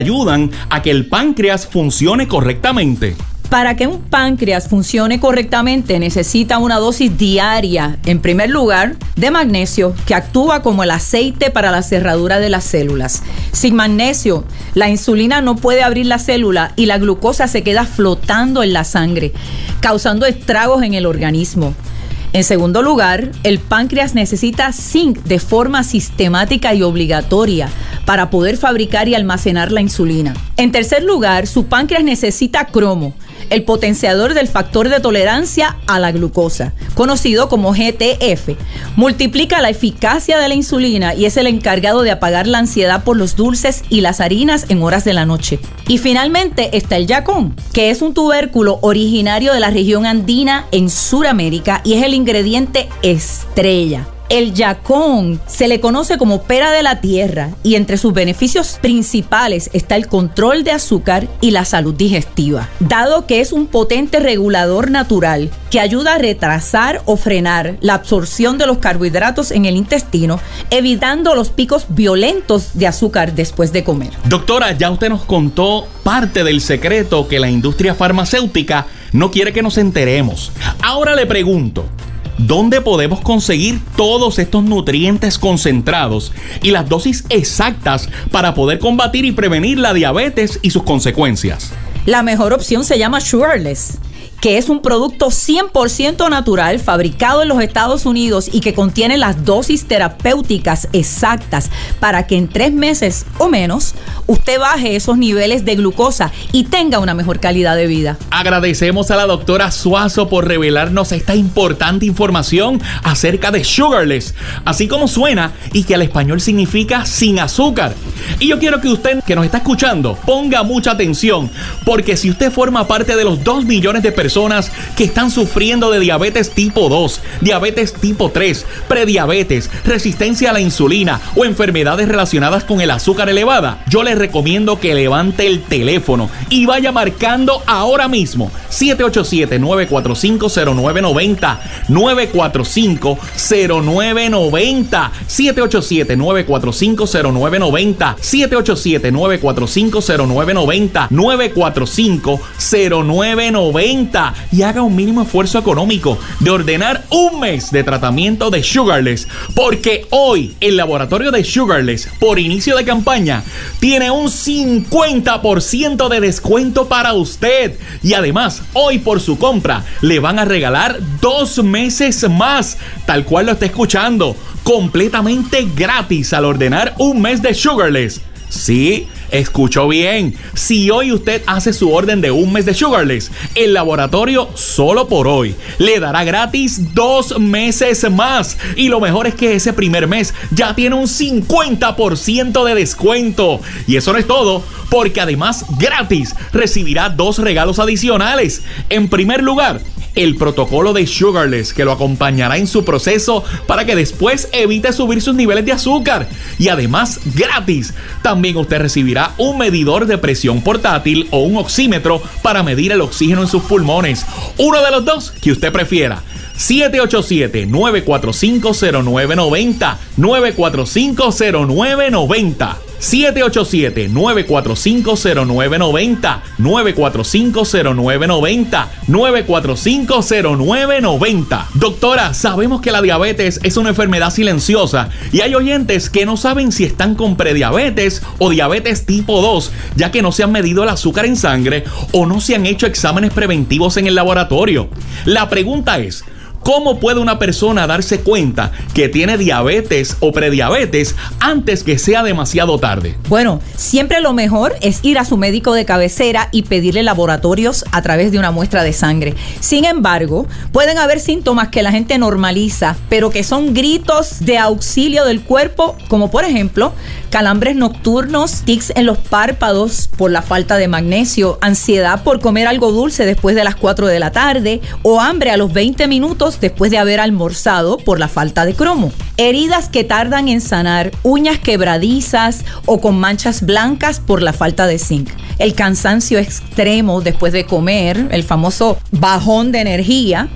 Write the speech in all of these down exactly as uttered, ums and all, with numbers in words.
ayudan a que el páncreas funcione correctamente. Para que un páncreas funcione correctamente necesita una dosis diaria, en primer lugar, de magnesio, que actúa como el aceite para la cerradura de las células. Sin magnesio, la insulina no puede abrir la célula y la glucosa se queda flotando en la sangre, causando estragos en el organismo. En segundo lugar, el páncreas necesita zinc de forma sistemática y obligatoria para poder fabricar y almacenar la insulina. En tercer lugar, su páncreas necesita cromo, el potenciador del factor de tolerancia a la glucosa, conocido como G T F. Multiplica la eficacia de la insulina y es el encargado de apagar la ansiedad por los dulces y las harinas en horas de la noche. Y finalmente está el yacón, que es un tubérculo originario de la región andina en Sudamérica y es el ingrediente estrella. El yacón se le conoce como pera de la tierra y entre sus beneficios principales está el control de azúcar y la salud digestiva, dado que es un potente regulador natural que ayuda a retrasar o frenar la absorción de los carbohidratos en el intestino, evitando los picos violentos de azúcar después de comer. Doctora, ya usted nos contó parte del secreto que la industria farmacéutica no quiere que nos enteremos. Ahora le pregunto, ¿dónde podemos conseguir todos estos nutrientes concentrados y las dosis exactas para poder combatir y prevenir la diabetes y sus consecuencias? La mejor opción se llama Sugarless, que es un producto cien por ciento natural fabricado en los Estados Unidos y que contiene las dosis terapéuticas exactas para que en tres meses o menos usted baje esos niveles de glucosa y tenga una mejor calidad de vida. Agradecemos a la doctora Suazo por revelarnos esta importante información acerca de Sugarless, así como suena y que al español significa sin azúcar. Y yo quiero que usted que nos está escuchando ponga mucha atención, porque si usted forma parte de los dos millones de personas personas que están sufriendo de diabetes tipo dos, diabetes tipo tres, prediabetes, resistencia a la insulina o enfermedades relacionadas con el azúcar elevada, yo les recomiendo que levante el teléfono y vaya marcando ahora mismo siete ocho siete, nueve cuatro cinco, cero nueve nueve cero, nueve cuatro cinco, cero nueve nueve cero, siete ocho siete, nueve cuatro cinco, cero nueve nueve cero, siete ocho siete, nueve cuatro cinco, cero nueve nueve cero, nueve cuatro cinco, cero nueve nueve cero y haga un mínimo esfuerzo económico de ordenar un mes de tratamiento de Sugarless, porque hoy el laboratorio de Sugarless, por inicio de campaña, tiene un cincuenta por ciento de descuento para usted y además hoy por su compra le van a regalar dos meses más, tal cual lo está escuchando, completamente gratis al ordenar un mes de Sugarless. Sí, escuchó bien. Si hoy usted hace su orden de un mes de Sugarless, el laboratorio solo por hoy le dará gratis dos meses más. Y lo mejor es que ese primer mes ya tiene un cincuenta por ciento de descuento. Y eso no es todo, porque además gratis recibirá dos regalos adicionales. En primer lugar, el protocolo de Sugarless, que lo acompañará en su proceso para que después evite subir sus niveles de azúcar. Y además, gratis, también usted recibirá un medidor de presión portátil o un oxímetro para medir el oxígeno en sus pulmones. Uno de los dos que usted prefiera. siete ocho siete, nueve cuatro cinco, cero nueve nueve cero, nueve cuatro cinco, cero nueve nueve cero. siete ocho siete, nueve cuatro cinco, cero nueve nueve cero, nueve cuatro cinco, cero nueve nueve cero, nueve cuatro cinco, cero nueve nueve cero. Doctora, sabemos que la diabetes es una enfermedad silenciosa y hay oyentes que no saben si están con prediabetes o diabetes tipo dos, ya que no se han medido el azúcar en sangre o no se han hecho exámenes preventivos en el laboratorio. La pregunta es, ¿cómo puede una persona darse cuenta que tiene diabetes o prediabetes antes que sea demasiado tarde? Bueno, siempre lo mejor es ir a su médico de cabecera y pedirle laboratorios a través de una muestra de sangre. Sin embargo, pueden haber síntomas que la gente normaliza, pero que son gritos de auxilio del cuerpo, como por ejemplo, calambres nocturnos, tics en los párpados por la falta de magnesio, ansiedad por comer algo dulce después de las cuatro de la tarde o hambre a los veinte minutos después de haber almorzado por la falta de cromo. Heridas que tardan en sanar, uñas quebradizas o con manchas blancas por la falta de zinc. El cansancio extremo después de comer, el famoso bajón de energía.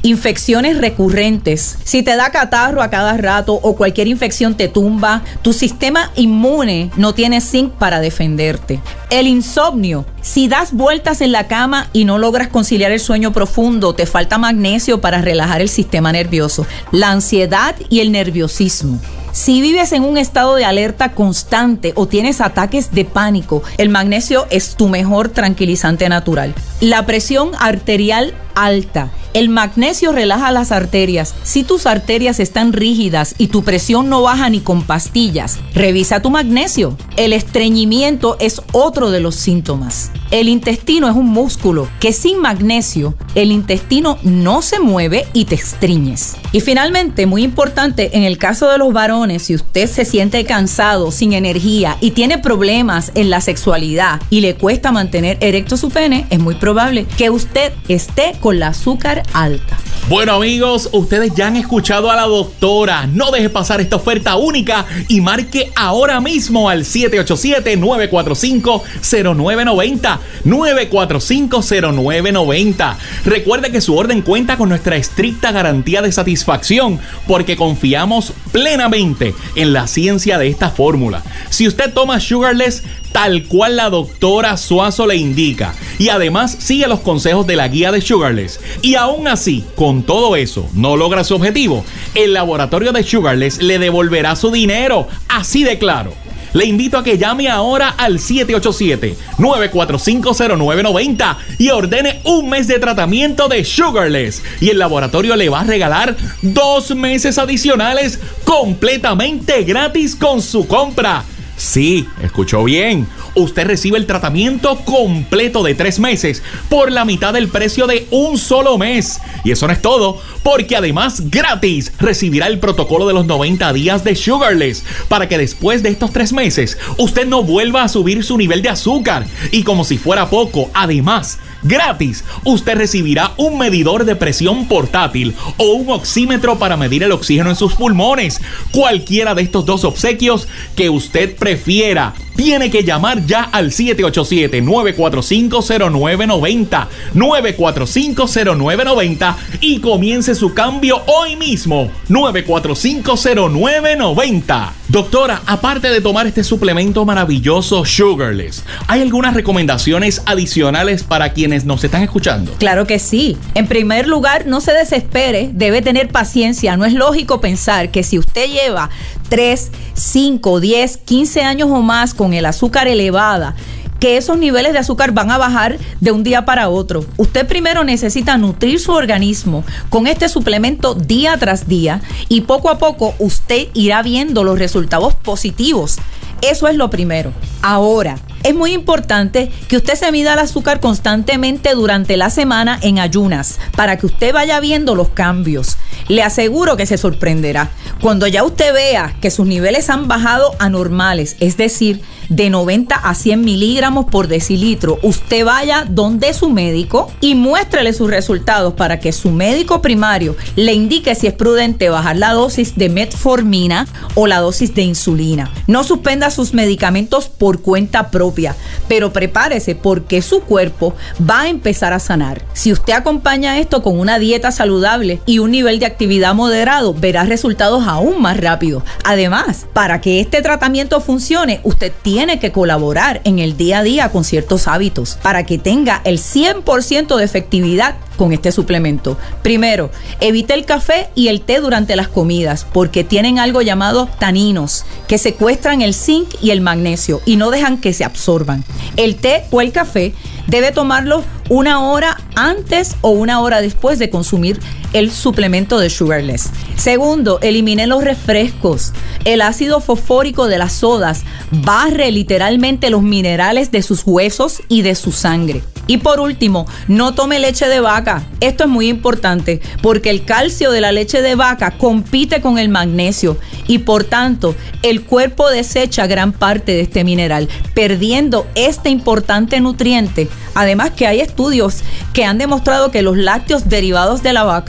infecciones recurrentes. Si te da catarro a cada rato o cualquier infección te tumba, tu sistema inmune no tiene zinc para defenderte. El insomnio. Si das vueltas en la cama y no logras conciliar el sueño profundo, te falta magnesio para relajar el sistema nervioso. La ansiedad y el nerviosismo. Si vives en un estado de alerta constante o tienes ataques de pánico, el magnesio es tu mejor tranquilizante natural. La presión arterial alta. El magnesio relaja las arterias. Si tus arterias están rígidas y tu presión no baja ni con pastillas, revisa tu magnesio. El estreñimiento es otro de los síntomas. El intestino es un músculo que sin magnesio el intestino no se mueve y te estreñes. Y finalmente, muy importante, en el caso de los varones, si usted se siente cansado, sin energía y tiene problemas en la sexualidad y le cuesta mantener erecto su pene, es muy probable que usted esté con la azúcar alta. Bueno, amigos, ustedes ya han escuchado a la doctora. No deje pasar esta oferta única y marque ahora mismo al siete ocho siete, nueve cuatro cinco, cero nueve nueve cero, nueve cuatro cinco, cero nueve nueve cero. Recuerde que su orden cuenta con nuestra estricta garantía de satisfacción porque confiamos plenamente en la ciencia de esta fórmula. Si usted toma Sugarless tal cual la doctora Suazo le indica y además sigue los consejos de la guía de Sugarless y aún así, con todo eso, no logra su objetivo, el laboratorio de Sugarless le devolverá su dinero, así de claro. Le invito a que llame ahora al siete ocho siete, nueve cuatro cinco, cero nueve nueve cero y ordene un mes de tratamiento de Sugarless. Y el laboratorio le va a regalar dos meses adicionales completamente gratis con su compra. Sí, escuchó bien. Usted recibe el tratamiento completo de tres meses por la mitad del precio de un solo mes. Y eso no es todo, porque además gratis recibirá el protocolo de los noventa días de Sugarless para que después de estos tres meses usted no vuelva a subir su nivel de azúcar. Y como si fuera poco, además, gratis, usted recibirá un medidor de presión portátil o un oxímetro para medir el oxígeno en sus pulmones. Cualquiera de estos dos obsequios que usted prefiera. Tiene que llamar ya al siete ocho siete, nueve cuatro cinco, cero nueve nueve cero, nueve cuatro cinco, cero nueve nueve cero y comience su cambio hoy mismo. nueve cuatro cinco, cero nueve nueve cero. Doctora, aparte de tomar este suplemento maravilloso Sugarless, ¿hay algunas recomendaciones adicionales para quienes nos están escuchando? Claro que sí. En primer lugar, no se desespere, debe tener paciencia. No es lógico pensar que si usted lleva tres, cinco, diez, quince años o más con el azúcar elevada, que esos niveles de azúcar van a bajar de un día para otro. Usted primero necesita nutrir su organismo con este suplemento día tras día y poco a poco usted irá viendo los resultados positivos. Eso es lo primero. Ahora, es muy importante que usted se mida el azúcar constantemente durante la semana en ayunas para que usted vaya viendo los cambios. Le aseguro que se sorprenderá. Cuando ya usted vea que sus niveles han bajado a normales, es decir, de noventa a cien miligramos por decilitro, usted vaya donde su médico y muéstrele sus resultados para que su médico primario le indique si es prudente bajar la dosis de metformina o la dosis de insulina. No suspenda sus medicamentos por cuenta propia, pero prepárese porque su cuerpo va a empezar a sanar. Si usted acompaña esto con una dieta saludable y un nivel de actividad moderado, verá resultados aún más rápidos. Además, para que este tratamiento funcione, usted tiene que colaborar en el día a día con ciertos hábitos para que tenga el cien por ciento de efectividad con este suplemento. Primero, evite el café y el té durante las comidas porque tienen algo llamado taninos que secuestran el zinc y el magnesio y no dejan que se absorban. El té o el café debe tomarlo una hora antes o una hora después de consumir el suplemento de Sugarless. Segundo, elimine los refrescos. El ácido fosfórico de las sodas barre literalmente los minerales de sus huesos y de su sangre. Y por último, no tome leche de vaca. Esto es muy importante porque el calcio de la leche de vaca compite con el magnesio y por tanto el cuerpo desecha gran parte de este mineral, perdiendo este importante nutriente. Además que hay estudios que han demostrado que los lácteos derivados de la vaca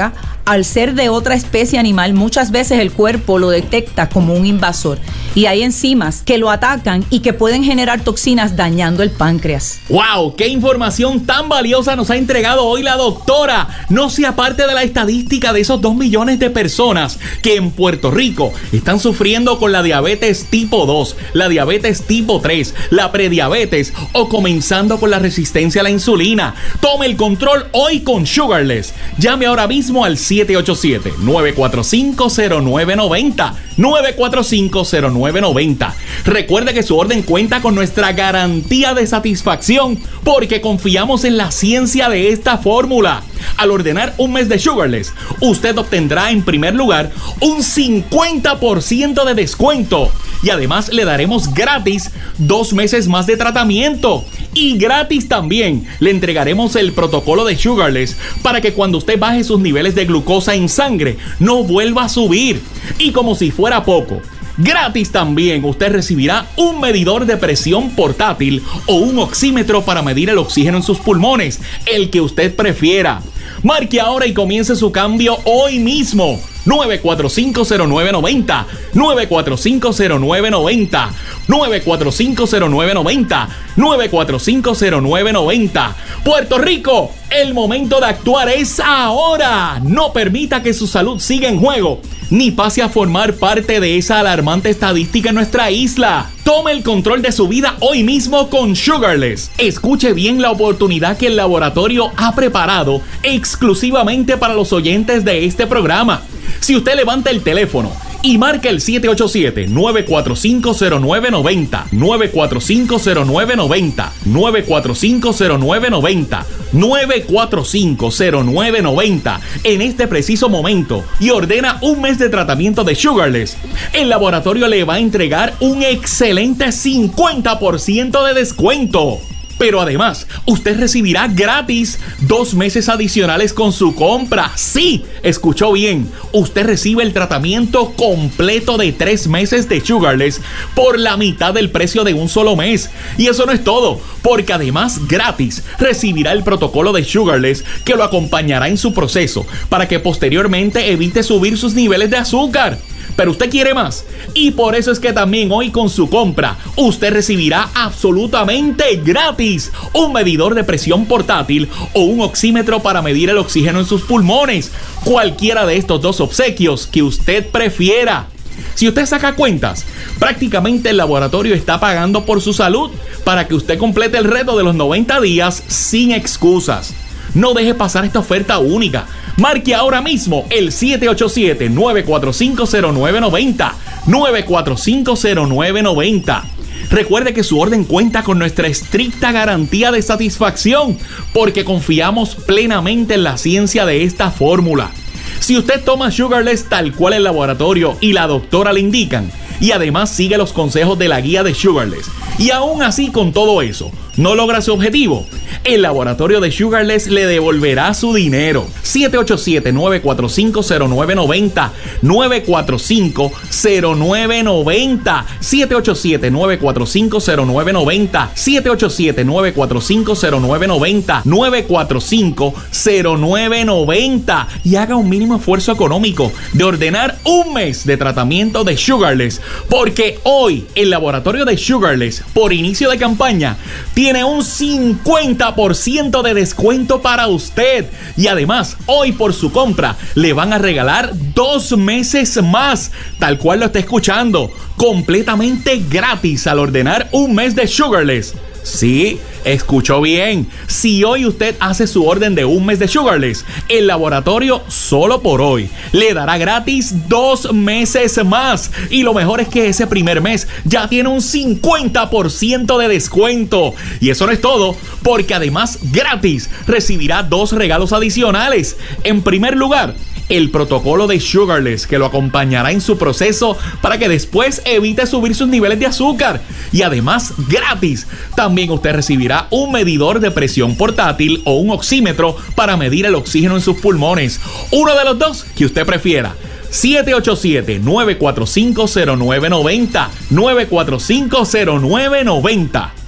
al ser de otra especie animal, muchas veces el cuerpo lo detecta como un invasor. Y hay enzimas que lo atacan y que pueden generar toxinas dañando el páncreas. ¡Wow! ¡Qué información tan valiosa nos ha entregado hoy la doctora! No sea parte de la estadística de esos dos millones de personas que en Puerto Rico están sufriendo con la diabetes tipo dos, la diabetes tipo tres, la prediabetes o comenzando con la resistencia a la insulina. Tome el control hoy con Sugarless. Llame ahora mismo al siete ocho siete, nueve cuatro cinco, cero nueve nueve cero, nueve cuatro cinco, cero nueve nueve cero. Recuerde que su orden cuenta con nuestra garantía de satisfacción porque confiamos en la ciencia de esta fórmula. Al ordenar un mes de Sugarless, usted obtendrá en primer lugar un cincuenta por ciento de descuento y además le daremos gratis dos meses más de tratamiento. Y gratis también le entregaremos el protocolo de Sugarless para que cuando usted baje sus niveles de glucosa en sangre no vuelva a subir. Y como si fuera poco, gratis también usted recibirá un medidor de presión portátil o un oxímetro para medir el oxígeno en sus pulmones, el que usted prefiera. Marque ahora y comience su cambio hoy mismo. nueve cuatro cinco, cero nueve nueve cero, nueve cuatro cinco, cero nueve nueve cero, nueve cuatro cinco, cero nueve nueve cero, nueve cuatro cinco, cero nueve nueve cero. Puerto Rico, el momento de actuar es ahora. No permita que su salud siga en juego, ni pase a formar parte de esa alarmante estadística en nuestra isla. Tome el control de su vida hoy mismo con Sugarless. Escuche bien la oportunidad que el laboratorio ha preparado exclusivamente para los oyentes de este programa. Si usted levanta el teléfono y marca el siete ocho siete, nueve cuatro cinco, cero nueve nueve cero, nueve cuatro cinco, cero nueve nueve cero, nueve cuatro cinco, cero nueve nueve cero, nueve cuatro cinco, cero nueve nueve cero en este preciso momento y ordena un mes de tratamiento de Sugarless, el laboratorio le va a entregar un excelente cincuenta por ciento de descuento. Pero además, usted recibirá gratis dos meses adicionales con su compra. Sí, escuchó bien. Usted recibe el tratamiento completo de tres meses de Sugarless por la mitad del precio de un solo mes. Y eso no es todo, porque además gratis recibirá el protocolo de Sugarless que lo acompañará en su proceso para que posteriormente evite subir sus niveles de azúcar. Pero usted quiere más y por eso es que también hoy con su compra usted recibirá absolutamente gratis un medidor de presión portátil o un oxímetro para medir el oxígeno en sus pulmones. Cualquiera de estos dos obsequios que usted prefiera. Si usted saca cuentas, prácticamente el laboratorio está pagando por su salud para que usted complete el reto de los noventa días sin excusas. No deje pasar esta oferta única. Marque ahora mismo el siete ocho siete, nueve cuatro cinco, cero nueve nueve cero, nueve cuatro cinco, cero nueve nueve cero. Recuerde que su orden cuenta con nuestra estricta garantía de satisfacción porque confiamos plenamente en la ciencia de esta fórmula. Si usted toma Sugarless tal cual el laboratorio y la doctora le indican, y además sigue los consejos de la guía de Sugarless, y aún así con todo eso no logra su objetivo, el laboratorio de Sugarless le devolverá su dinero. siete ocho siete, nueve cuatro cinco, cero nueve nueve cero, nueve cuatro cinco, cero nueve nueve cero, siete ocho siete, nueve cuatro cinco, cero nueve nueve cero, siete ocho siete, nueve cuatro cinco, cero nueve nueve cero, nueve cuatro cinco, cero nueve nueve cero y haga un mínimo esfuerzo económico de ordenar un mes de tratamiento de Sugarless, porque hoy el laboratorio de Sugarless, por inicio de campaña, tiene un cincuenta por ciento de descuento para usted. Y además, hoy por su compra le van a regalar dos meses más, tal cual lo está escuchando, completamente gratis al ordenar un mes de Sugarless. Sí, escuchó bien. Si hoy usted hace su orden de un mes de Sugarless, el laboratorio solo por hoy le dará gratis dos meses más. Y lo mejor es que ese primer mes ya tiene un cincuenta por ciento de descuento. Y eso no es todo, porque además gratis recibirá dos regalos adicionales. En primer lugar, el protocolo de Sugarless que lo acompañará en su proceso para que después evite subir sus niveles de azúcar. Y además gratis también usted recibirá un medidor de presión portátil o un oxímetro para medir el oxígeno en sus pulmones. Uno de los dos que usted prefiera. siete ocho siete, nueve cuatro cinco, cero nueve nueve cero, nueve cuatro cinco, cero nueve nueve cero.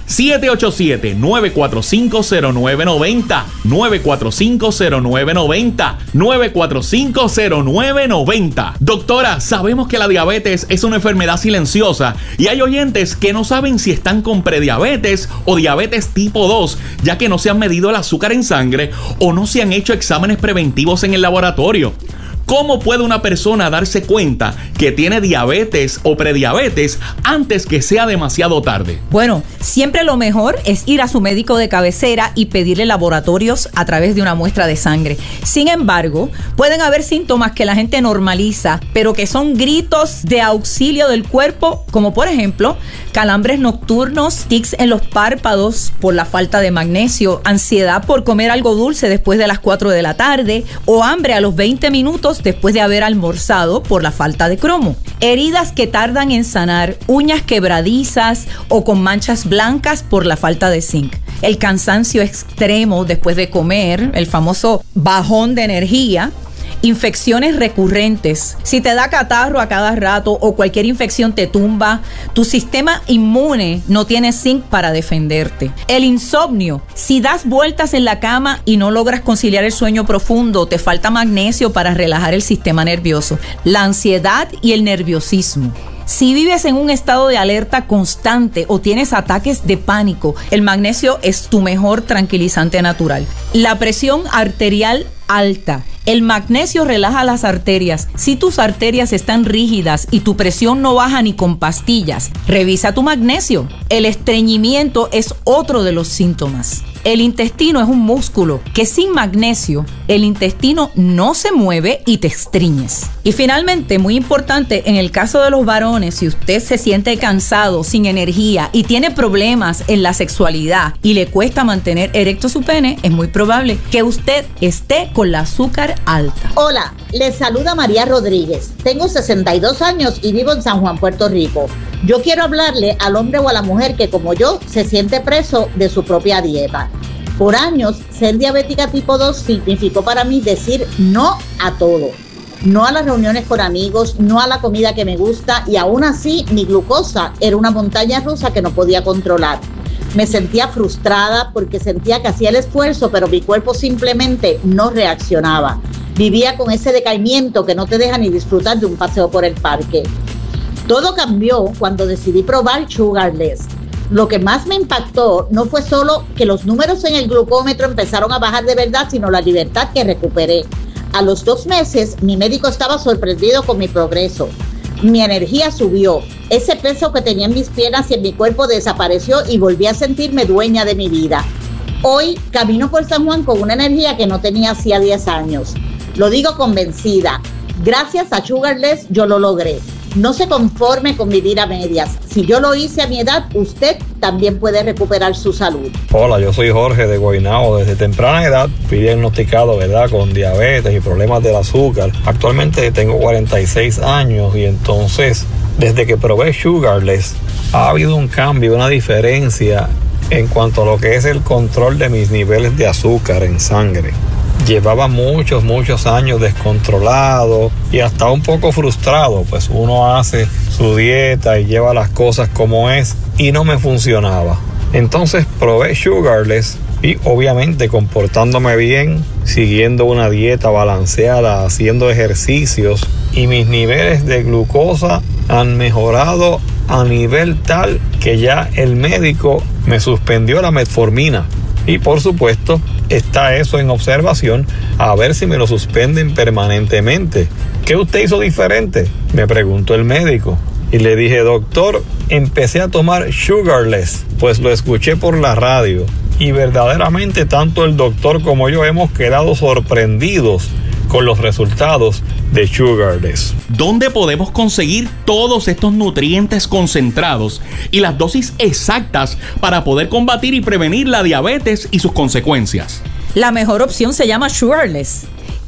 siete ocho siete, nueve cuatro cinco, cero nueve nueve cero, nueve cuatro cinco, cero nueve nueve cero, nueve cuatro cinco, cero nueve nueve cero. Doctora, sabemos que la diabetes es una enfermedad silenciosa y hay oyentes que no saben si están con prediabetes o diabetes tipo dos, ya que no se han medido el azúcar en sangre o no se han hecho exámenes preventivos en el laboratorio. ¿Cómo puede una persona darse cuenta que tiene diabetes o prediabetes antes que sea demasiado tarde? Bueno, siempre lo mejor es ir a su médico de cabecera y pedirle laboratorios a través de una muestra de sangre. Sin embargo, pueden haber síntomas que la gente normaliza, pero que son gritos de auxilio del cuerpo, como por ejemplo, calambres nocturnos, tics en los párpados por la falta de magnesio, ansiedad por comer algo dulce después de las cuatro de la tarde o hambre a los veinte minutos después de haber almorzado por la falta de cromo. Heridas que tardan en sanar, uñas quebradizas o con manchas blancas por la falta de zinc. El cansancio extremo después de comer, el famoso bajón de energía. Infecciones recurrentes. Si te da catarro a cada rato o cualquier infección te tumba, tu sistema inmune no tiene zinc para defenderte. El insomnio. Si das vueltas en la cama y no logras conciliar el sueño profundo, te falta magnesio para relajar el sistema nervioso. La ansiedad y el nerviosismo. Si vives en un estado de alerta constante o tienes ataques de pánico, el magnesio es tu mejor tranquilizante natural. La presión arterial alta. El magnesio relaja las arterias. Si tus arterias están rígidas y tu presión no baja ni con pastillas, revisa tu magnesio. El estreñimiento es otro de los síntomas. El intestino es un músculo que sin magnesio el intestino no se mueve y te estriñes. Y finalmente, muy importante, en el caso de los varones, si usted se siente cansado, sin energía y tiene problemas en la sexualidad y le cuesta mantener erecto su pene, es muy probable que usted esté con la azúcar alta. Hola, les saluda María Rodríguez. Tengo sesenta y dos años y vivo en San Juan, Puerto Rico. Yo quiero hablarle al hombre o a la mujer que, como yo, se siente preso de su propia dieta. Por años, ser diabética tipo dos significó para mí decir no a todo. No a las reuniones con amigos, no a la comida que me gusta, y aún así mi glucosa era una montaña rusa que no podía controlar. Me sentía frustrada porque sentía que hacía el esfuerzo, pero mi cuerpo simplemente no reaccionaba. Vivía con ese decaimiento que no te deja ni disfrutar de un paseo por el parque. Todo cambió cuando decidí probar Sugarless. Lo que más me impactó no fue solo que los números en el glucómetro empezaron a bajar de verdad, sino la libertad que recuperé. A los dos meses, mi médico estaba sorprendido con mi progreso. Mi energía subió. Ese peso que tenía en mis piernas y en mi cuerpo desapareció y volví a sentirme dueña de mi vida. Hoy camino por San Juan con una energía que no tenía hacía diez años. Lo digo convencida. Gracias a Sugarless yo lo logré. No se conforme con vivir a medias. Si yo lo hice a mi edad, usted también puede recuperar su salud. Hola, yo soy Jorge de Guaynabo. Desde temprana edad fui diagnosticado, ¿verdad?, con diabetes y problemas del azúcar. Actualmente tengo cuarenta y seis años y entonces, desde que probé Sugarless, ha habido un cambio, una diferencia en cuanto a lo que es el control de mis niveles de azúcar en sangre. Llevaba muchos, muchos años descontrolado y hasta un poco frustrado, pues uno hace su dieta y lleva las cosas como es y no me funcionaba. Entonces probé Sugarless y obviamente comportándome bien, siguiendo una dieta balanceada, haciendo ejercicios, y mis niveles de glucosa han mejorado a nivel tal que ya el médico me suspendió la metformina. Y por supuesto está eso en observación a ver si me lo suspenden permanentemente. ¿Qué usted hizo diferente?, me preguntó el médico. Y le dije, doctor, empecé a tomar Sugarless, pues lo escuché por la radio. Y verdaderamente tanto el doctor como yo hemos quedado sorprendidos con los resultados de Sugarless. ¿Dónde podemos conseguir todos estos nutrientes concentrados y las dosis exactas para poder combatir y prevenir la diabetes y sus consecuencias? La mejor opción se llama Sugarless.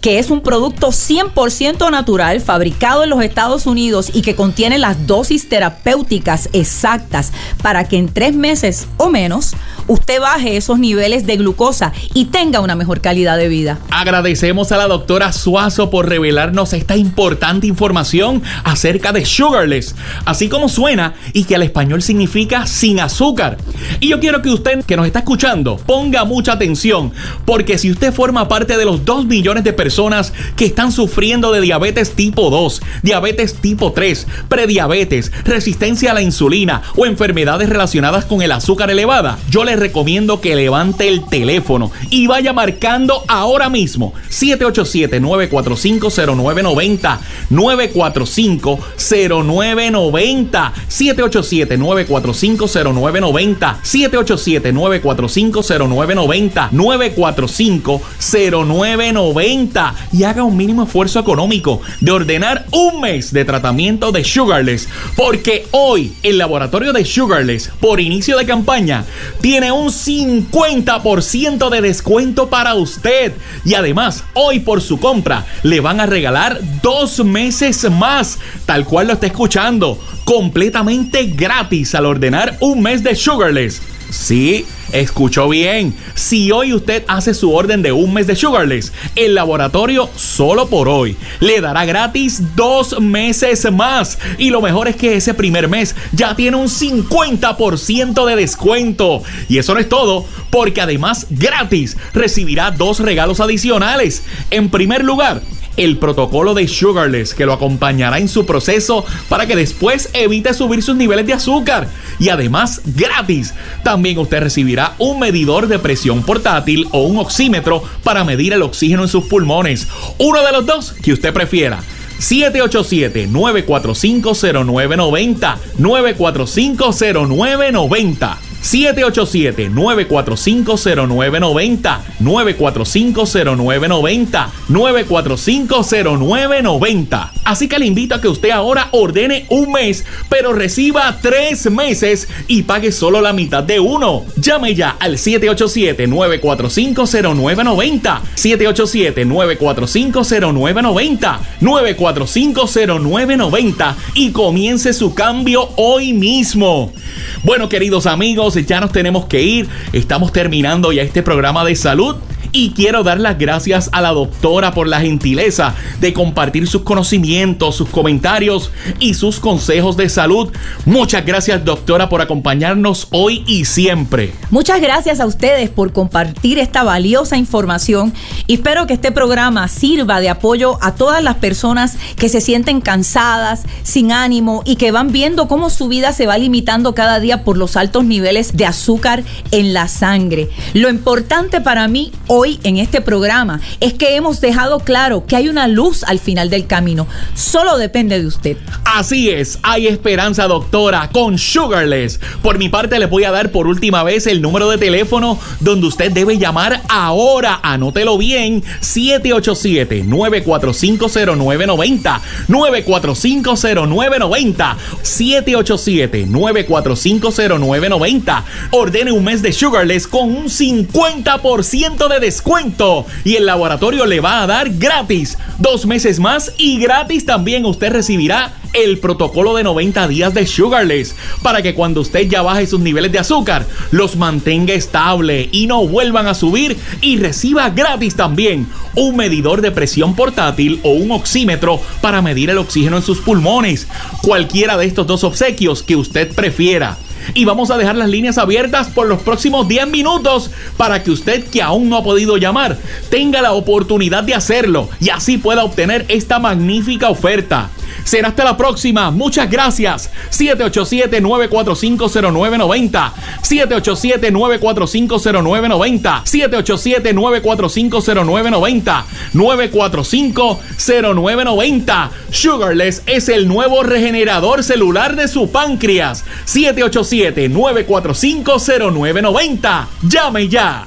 que es un producto cien por ciento natural, fabricado en los Estados Unidos y que contiene las dosis terapéuticas exactas para que en tres meses o menos usted baje esos niveles de glucosa y tenga una mejor calidad de vida. Agradecemos a la doctora Suazo por revelarnos esta importante información acerca de Sugarless, así como suena y que al español significa sin azúcar. Y yo quiero que usted que nos está escuchando ponga mucha atención, porque si usted forma parte de los dos millones de personas que están sufriendo de diabetes tipo dos, diabetes tipo tres, prediabetes, resistencia a la insulina o enfermedades relacionadas con el azúcar elevada, yo le recomiendo que levante el teléfono y vaya marcando ahora mismo siete ocho siete, nueve cuatro cinco, cero nueve nueve cero, nueve cuatro cinco, cero nueve nueve cero, siete ocho siete, nueve cuatro cinco, cero nueve nueve cero, siete ocho siete, nueve cuatro cinco, cero nueve nueve cero, nueve cuatro cinco, cero nueve nueve cero y haga un mínimo esfuerzo económico de ordenar un mes de tratamiento de Sugarless, porque hoy el laboratorio de Sugarless, por inicio de campaña, tiene un cincuenta por ciento de descuento para usted, y además hoy por su compra le van a regalar dos meses más, tal cual lo está escuchando, completamente gratis al ordenar un mes de Sugarless. Sí, escuchó bien. Si hoy usted hace su orden de un mes de Sugarless, el laboratorio solo por hoy le dará gratis dos meses más. Y lo mejor es que ese primer mes ya tiene un cincuenta por ciento de descuento. Y eso no es todo, porque además gratis recibirá dos regalos adicionales. En primer lugar, el protocolo de Sugarless, que lo acompañará en su proceso para que después evite subir sus niveles de azúcar. Y además, gratis, también usted recibirá un medidor de presión portátil o un oxímetro para medir el oxígeno en sus pulmones. Uno de los dos que usted prefiera. siete ocho siete, nueve cuatro cinco, cero nueve nueve cero, nueve cuatro cinco, cero nueve nueve cero. siete ocho siete, nueve cuatro cinco, cero nueve nueve cero, nueve cuatro cinco, cero nueve nueve cero, nueve cuatro cinco, cero nueve nueve cero. Así que le invito a que usted ahora ordene un mes, pero reciba tres meses y pague solo la mitad de uno. Llame ya al siete ocho siete, nueve cuatro cinco, cero nueve nueve cero, siete ocho siete, nueve cuatro cinco, cero nueve nueve cero, nueve cuatro cinco, cero nueve nueve cero y comience su cambio hoy mismo. Bueno, queridos amigos, ya nos tenemos que ir. Estamos terminando ya este programa de salud. Y quiero dar las gracias a la doctora por la gentileza de compartir sus conocimientos, sus comentarios y sus consejos de salud. Muchas gracias, doctora, por acompañarnos hoy y siempre. Muchas gracias a ustedes por compartir esta valiosa información y espero que este programa sirva de apoyo a todas las personas que se sienten cansadas, sin ánimo y que van viendo cómo su vida se va limitando cada día por los altos niveles de azúcar en la sangre. Lo importante para mí hoy Hoy en este programa es que hemos dejado claro que hay una luz al final del camino. Solo depende de usted. Así es, hay esperanza, doctora, con Sugarless. Por mi parte, le voy a dar por última vez el número de teléfono donde usted debe llamar ahora. Anótelo bien: siete ocho siete, nueve cuatro cinco, cero nueve nueve cero, nueve cuatro cinco, cero nueve nueve cero, siete ocho siete, nueve cuatro cinco, cero nueve nueve cero. Ordene un mes de Sugarless con un cincuenta por ciento de descuento. Descuento y el laboratorio le va a dar gratis dos meses más y gratis también usted recibirá el protocolo de noventa días de Sugarless para que cuando usted ya baje sus niveles de azúcar los mantenga estable y no vuelvan a subir, y reciba gratis también un medidor de presión portátil o un oxímetro para medir el oxígeno en sus pulmones. Cualquiera de estos dos obsequios que usted prefiera. Y vamos a dejar las líneas abiertas por los próximos diez minutos para que usted, que aún no ha podido llamar, tenga la oportunidad de hacerlo y así pueda obtener esta magnífica oferta. Será hasta la próxima. Muchas gracias. siete ocho siete, nueve cuatro cinco, cero nueve nueve cero, siete ocho siete, nueve cuatro cinco, cero nueve nueve cero, siete ocho siete, nueve cuatro cinco, cero nueve nueve cero, nueve cuatro cinco, cero nueve nueve cero. Sugarless es el nuevo regenerador celular de su páncreas. siete ocho siete, nueve cuatro cinco, cero nueve nueve cero. Llame ya.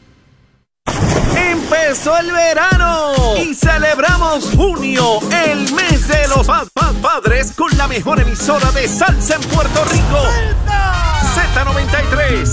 Empezó el verano y celebramos junio, el mes de los pa pa padres, con la mejor emisora de salsa en Puerto Rico. ¡Salsa! Z noventa y tres.